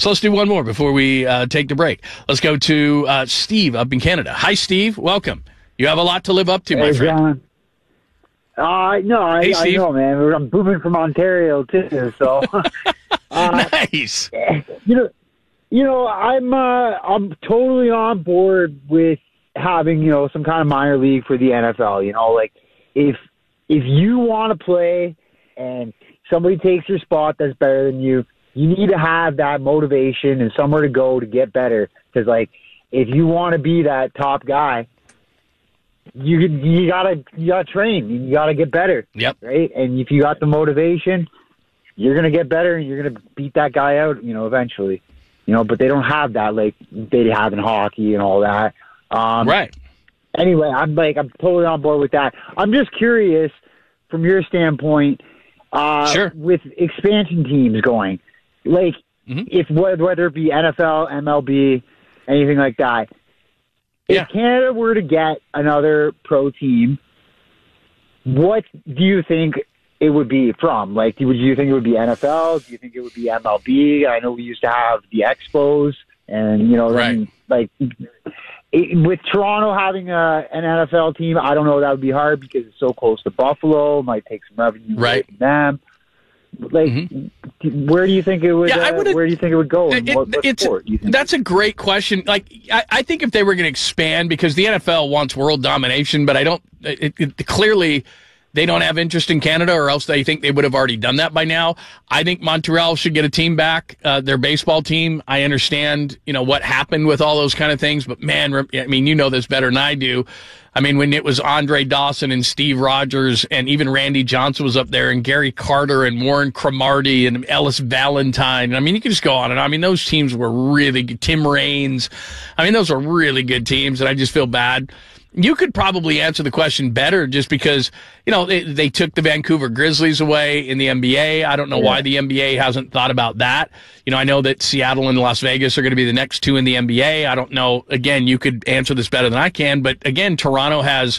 So let's do one more before we take the break. Let's go to Steve up in Canada. Hi, Steve. Welcome. You have a lot to live up to, my friend. John. No, I know, man. I'm moving from Ontario too, so nice. I'm totally on board with having some kind of minor league for the NFL. Like if you want to play and somebody takes your spot that's better than you, you need to have that motivation and somewhere to go to get better. Because like if you want to be that top guy, you gotta train. You gotta get better. Yep. Right. And if you got the motivation, you're gonna get better and you're gonna beat that guy out. Eventually. But they don't have that like they have in hockey and all that. Right. Anyway, I'm totally on board with that. I'm just curious from your standpoint. Sure. With expansion teams going, like if whether it be NFL, MLB, anything like that. If Canada were to get another pro team, what do you think it would be from? Like, do you think it would be NFL? Do you think it would be MLB? I know we used to have the Expos, and right. With Toronto having an NFL team, I don't know. That would be hard because it's so close to Buffalo. Might take some revenue away from them. Like, where do you think it would? Where do you think it would go? And what sport do you think? That's a great question. Like, I think if they were going to expand, because the NFL wants world domination, but I don't. Clearly, they don't have interest in Canada, or else they think they would have already done that by now. I think Montreal should get a team back, their baseball team. I understand, what happened with all those kind of things, but man, I mean, you know this better than I do. I mean, when it was Andre Dawson and Steve Rogers and even Randy Johnson was up there and Gary Carter and Warren Cromartie and Ellis Valentine. I mean, you can just go on and on. I mean, those teams were really good. Tim Raines. I mean, those were really good teams, and I just feel bad. You could probably answer the question better just because, they took the Vancouver Grizzlies away in the NBA. I don't know why the NBA hasn't thought about that. I know that Seattle and Las Vegas are going to be the next two in the NBA. I don't know. Again, you could answer this better than I can. But again, Toronto has,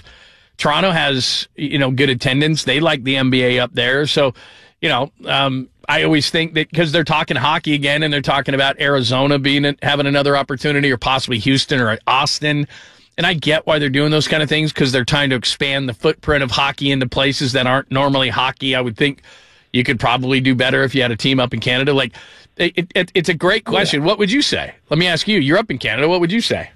good attendance. They like the NBA up there. So, I always think that because they're talking hockey again and they're talking about Arizona having another opportunity, or possibly Houston or Austin. And I get why they're doing those kind of things, because they're trying to expand the footprint of hockey into places that aren't normally hockey. I would think you could probably do better if you had a team up in Canada. Like, it's a great question. Yeah. What would you say? Let me ask you. You're up in Canada. What would you say?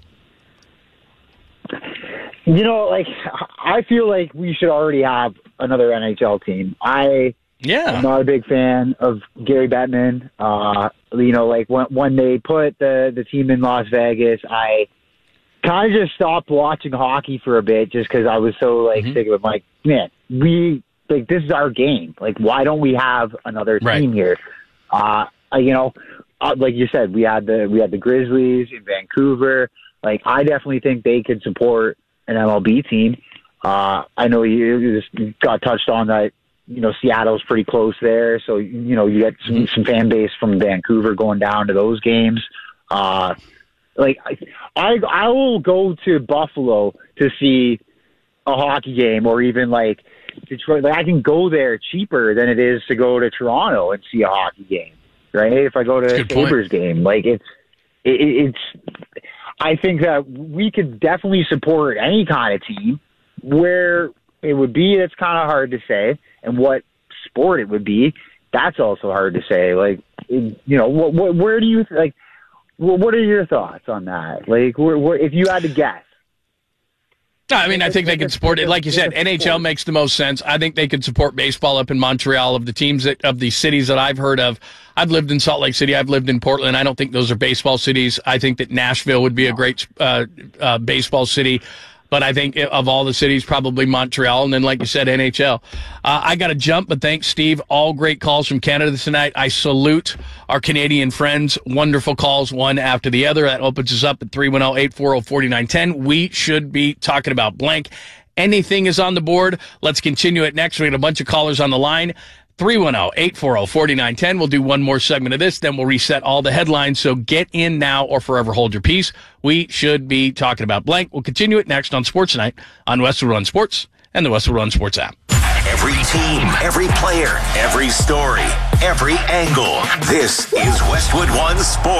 I feel like we should already have another NHL team. I'm not a big fan of Gary Bettman. When they put the team in Las Vegas, I kind of just stopped watching hockey for a bit just because I was so sick of it. Like, man, this is our game. Like, why don't we have another team here? Like you said, we had the Grizzlies in Vancouver. Like, I definitely think they could support an MLB team. I know you just got touched on that. Seattle's pretty close there, so you get some fan base from Vancouver going down to those games. I will go to Buffalo to see a hockey game, or even Detroit. I can go there cheaper than it is to go to Toronto and see a hockey game, right? If I go to a Sabres game, it's. I think that we could definitely support any kind of team. Where it would be, it's kind of hard to say, and what sport it would be, that's also hard to say. Where do you what are your thoughts on that? If you had to guess. I mean, I think they could support it. Like you said, NHL makes the most sense. I think they could support baseball up in Montreal. Of the teams of the cities that I've heard of, I've lived in Salt Lake City. I've lived in Portland. I don't think those are baseball cities. I think that Nashville would be a great baseball city. But I think of all the cities, probably Montreal. And then, like you said, NHL. I got to jump, but thanks, Steve. All great calls from Canada tonight. I salute our Canadian friends. Wonderful calls, one after the other. That opens us up at 310-840-4910. We should be talking about blank. Anything is on the board. Let's continue it next. We got a bunch of callers on the line. 310-840-4910. We'll do one more segment of this, then we'll reset all the headlines. So get in now or forever hold your peace. We should be talking about blank. We'll continue it next on Sports Night on Westwood One Sports and the Westwood One Sports app. Every team, every player, every story, every angle. This is Westwood One Sports.